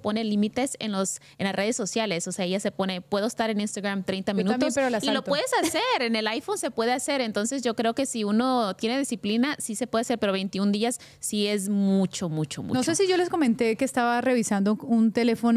pone límites en las redes sociales. O sea, ella se pone, puedo estar en Instagram 30 minutos también, pero la y lo salto. puedes hacer. En el iPhone se puede hacer. Entonces yo creo que si uno tiene disciplina, sí se puede hacer, pero 21 días sí es mucho. No sé si yo les comenté que estaba revisando un teléfono